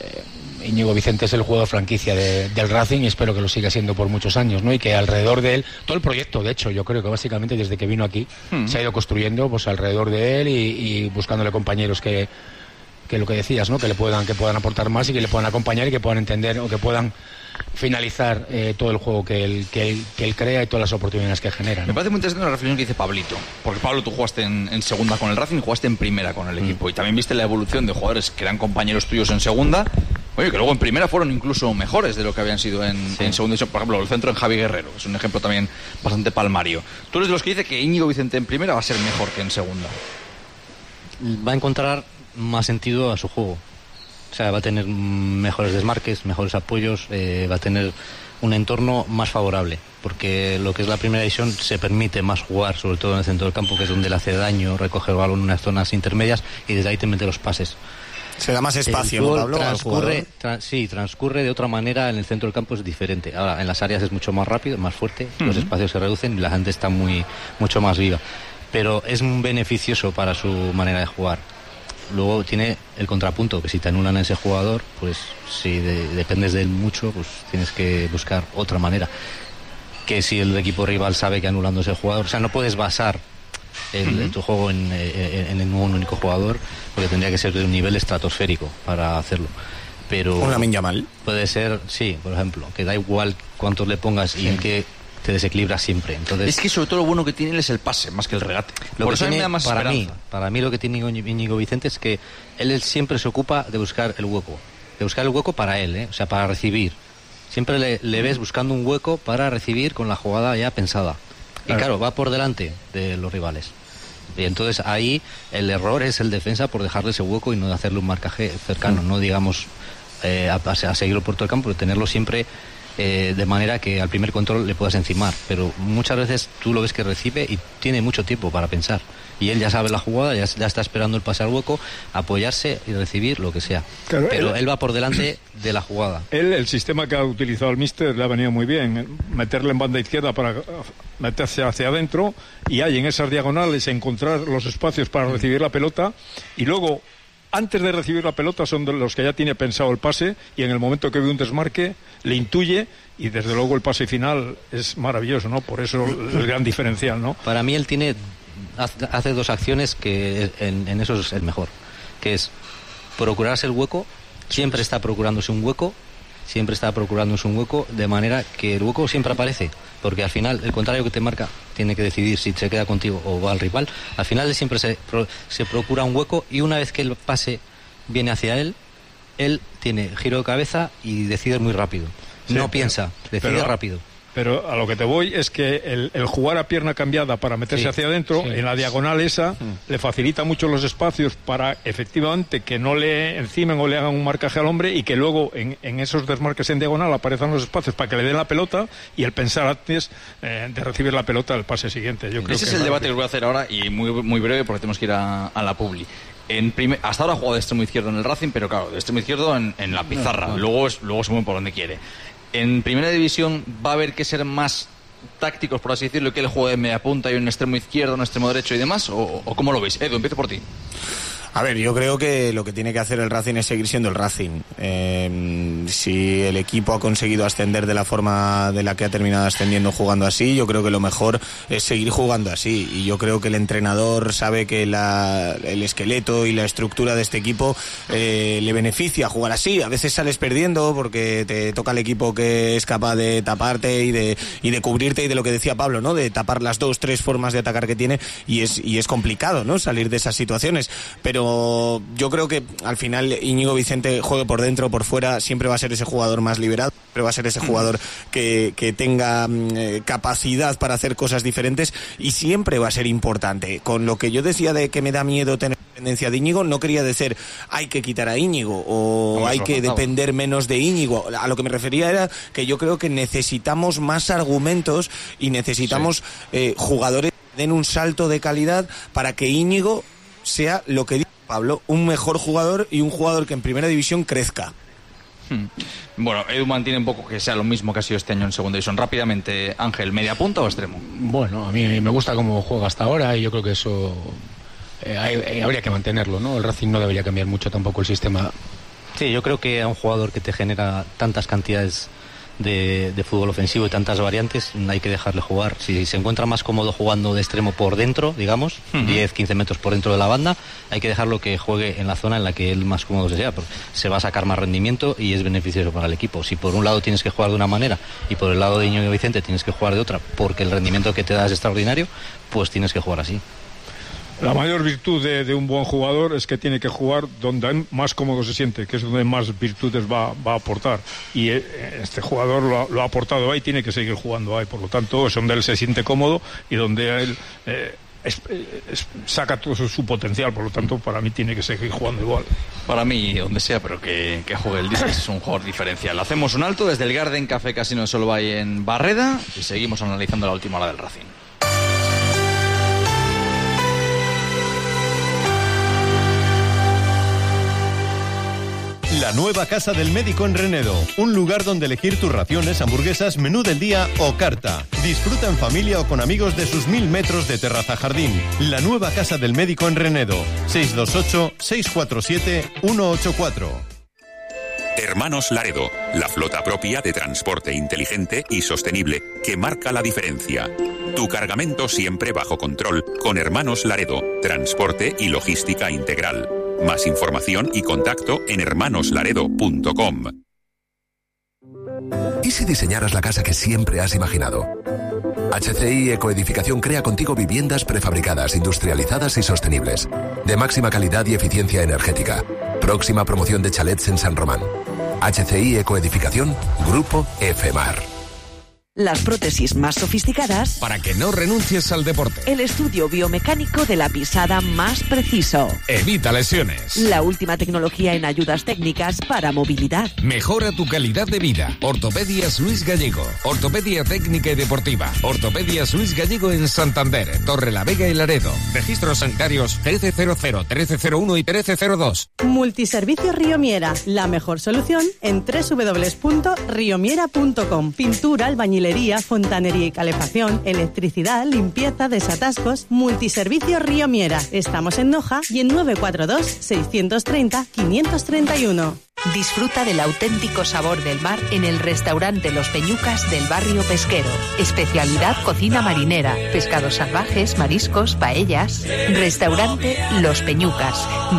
Íñigo Vicente es el jugador franquicia del Racing y espero que lo siga siendo por muchos años, ¿no? Y que alrededor de él, todo el proyecto, de hecho, yo creo que básicamente desde que vino aquí se ha ido construyendo pues alrededor de él y buscándole compañeros que lo que decías, ¿no? Que puedan aportar más y que le puedan acompañar y que puedan entender o que puedan finalizar todo el juego que él crea y todas las oportunidades que genera, ¿no? Me parece muy interesante la reflexión que dice Pablito, porque Pablo, tú jugaste en segunda con el Racing y jugaste en primera con el equipo y también viste la evolución de jugadores que eran compañeros tuyos en segunda, oye, que luego en primera fueron incluso mejores de lo que habían sido en segunda división. Por ejemplo, el centro en Javi Guerrero es un ejemplo también bastante palmario. Tú eres de los que dice que Íñigo Vicente en primera va a ser mejor que en segunda. Va a encontrar más sentido a su juego. O sea, va a tener mejores desmarques, mejores apoyos, va a tener un entorno más favorable, porque lo que es la primera división se permite más jugar, sobre todo en el centro del campo, que es donde le hace daño, recoger el balón en unas zonas intermedias y desde ahí te mete los pases. Se da más espacio, ¿no, Pablo? Transcurre de otra manera en el centro del campo, es diferente. Ahora, en las áreas es mucho más rápido, más fuerte, los espacios se reducen y la gente está mucho más viva. Pero es beneficioso para su manera de jugar. Luego tiene el contrapunto, que si te anulan a ese jugador, pues si dependes de él mucho, pues tienes que buscar otra manera. Que si el equipo rival sabe que anulando a ese jugador, o sea, no puedes basar tu juego en un único jugador, porque tendría que ser de un nivel estratosférico para hacerlo. Pero un Lamine Yamal puede ser, sí, por ejemplo, que da igual cuántos le pongas y en qué te desequilibra siempre. Entonces, es que sobre todo lo bueno que tiene él es el pase, más que el regate. Por eso me da más esperanza. Para mí lo que tiene Íñigo Vicente es que él siempre se ocupa de buscar el hueco para él, o sea, para recibir. Siempre le ves buscando un hueco para recibir con la jugada ya pensada. Y claro, va por delante de los rivales. Y entonces ahí el error es el defensa por dejarle ese hueco y no hacerle un marcaje cercano, no digamos a seguirlo por todo el campo, pero tenerlo siempre de manera que al primer control le puedas encimar. Pero muchas veces tú lo ves que recibe y tiene mucho tiempo para pensar. Y él ya sabe la jugada, ya está esperando el pase al hueco, apoyarse y recibir lo que sea. Claro, pero él va por delante de la jugada. El sistema que ha utilizado el míster le ha venido muy bien. Meterle en banda izquierda para meterse hacia adentro y hay en esas diagonales encontrar los espacios para recibir la pelota y luego, antes de recibir la pelota, son de los que ya tiene pensado el pase y en el momento que ve un desmarque le intuye y desde luego el pase final es maravilloso, ¿no? Por eso el gran diferencial, ¿no? Para mí él hace dos acciones que en eso es el mejor, que es procurarse el hueco, siempre está procurándose un hueco, de manera que el hueco siempre aparece, porque al final el contrario que te marca tiene que decidir si se queda contigo o va al rival. Al final él siempre se procura un hueco y una vez que el pase viene hacia él tiene giro de cabeza y decide muy rápido, piensa, decide rápido. Pero a lo que te voy es que el jugar a pierna cambiada para meterse hacia adentro, en la diagonal esa, le facilita mucho los espacios para efectivamente que no le encimen o le hagan un marcaje al hombre y que luego en esos desmarques en diagonal aparezcan los espacios para que le den la pelota y el pensar antes de recibir la pelota el pase siguiente. Yo creo ese es el debate que os voy a hacer ahora y muy, muy breve porque tenemos que ir a la publi. Hasta ahora ha jugado de extremo izquierdo en el Racing, pero claro, de extremo izquierdo en la pizarra. Luego se mueve por donde quiere. En primera división va a haber que ser más tácticos, por así decirlo, que el juego de media punta y un extremo izquierdo, un extremo derecho y demás, o ¿cómo lo veis? Edu, empiezo por ti. A ver, yo creo que lo que tiene que hacer el Racing es seguir siendo el Racing. Si el equipo ha conseguido ascender de la forma de la que ha terminado ascendiendo jugando así, yo creo que lo mejor es seguir jugando así. Y yo creo que el entrenador sabe que el esqueleto y la estructura de este equipo le beneficia jugar así. A veces sales perdiendo porque te toca el equipo que es capaz de taparte y de cubrirte, y de lo que decía Pablo, ¿no? De tapar las 2-3 formas de atacar que tiene, y es complicado, ¿no? Salir de esas situaciones. Pero yo creo que al final Íñigo Vicente, juegue por dentro o por fuera, siempre va a ser ese jugador más liberado, siempre va a ser ese jugador que tenga capacidad para hacer cosas diferentes, y siempre va a ser importante. Con lo que yo decía de que me da miedo tener dependencia de Íñigo, no quería decir hay que quitar a Íñigo o hay que depender menos de Íñigo. A lo que me refería era que yo creo que necesitamos más argumentos y necesitamos jugadores que den un salto de calidad para que Íñigo sea lo que dice Pablo, un mejor jugador y un jugador que en primera división crezca. Bueno, Edu mantiene un poco que sea lo mismo que ha sido este año en segunda división. Rápidamente, Ángel, ¿media punta o extremo? Bueno, a mí me gusta cómo juega hasta ahora y yo creo que eso habría que mantenerlo, ¿no? El Racing no debería cambiar mucho tampoco el sistema. Sí, yo creo que a un jugador que te genera tantas cantidades de fútbol ofensivo y tantas variantes, hay que dejarle jugar. Si se encuentra más cómodo jugando de extremo por dentro, digamos, 10-15 metros por dentro de la banda, hay que dejarlo que juegue en la zona en la que él más cómodo sea, porque se va a sacar más rendimiento y es beneficioso para el equipo. Si por un lado tienes que jugar de una manera y por el lado de Íñigo Vicente tienes que jugar de otra, porque el rendimiento que te da es extraordinario, pues tienes que jugar así. La mayor virtud de un buen jugador es que tiene que jugar donde más cómodo se siente, que es donde más virtudes va a aportar. Y este jugador lo ha aportado ahí, tiene que seguir jugando ahí. Por lo tanto, es donde él se siente cómodo y donde él saca todo su potencial. Por lo tanto, para mí tiene que seguir jugando igual. Para mí, donde sea, pero que juegue el Disney es un jugador diferencial. Hacemos un alto desde el Garden Café Casino de Solvay en Barreda y seguimos analizando la última hora del Racing. La nueva Casa del Médico en Renedo, un lugar donde elegir tus raciones, hamburguesas, menú del día o carta. Disfruta en familia o con amigos de sus 1000 metros de terraza jardín. La nueva Casa del Médico en Renedo, 628-647-184. Hermanos Laredo, la flota propia de transporte inteligente y sostenible que marca la diferencia. Tu cargamento siempre bajo control con Hermanos Laredo, transporte y logística integral. Más información y contacto en hermanoslaredo.com. ¿Y si diseñaras la casa que siempre has imaginado? HCI Ecoedificación crea contigo viviendas prefabricadas, industrializadas y sostenibles, de máxima calidad y eficiencia energética. Próxima promoción de chalets en San Román. HCI Ecoedificación, Grupo FMAR. las prótesis más sofisticadas, para que no renuncies al deporte. El estudio biomecánico de la pisada más preciso. Evita lesiones. La última tecnología en ayudas técnicas para movilidad. Mejora tu calidad de vida. Ortopedias Luis Gallego. Ortopedia técnica y deportiva. Ortopedias Luis Gallego en Santander, Torrelavega y Laredo. Registros sanitarios 1300, 1301 y 1302. Multiservicios Riomiera. La mejor solución en www.riomiera.com. Pintura, albañilería, fontanería y calefacción, electricidad, limpieza, desatascos. Multiservicios Riomiera. Estamos en Noja y en 942 630 531. Disfruta del auténtico sabor del mar en el restaurante Los Peñucas del barrio pesquero. Especialidad cocina marinera, pescados salvajes, mariscos, paellas. Restaurante Los Peñucas,